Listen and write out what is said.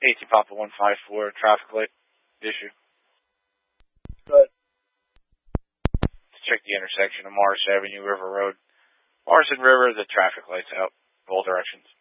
AT Papa 154, traffic light issue. Good. Let's check the intersection of Morris Avenue, River Road. Morrison River, the traffic light's out, all directions.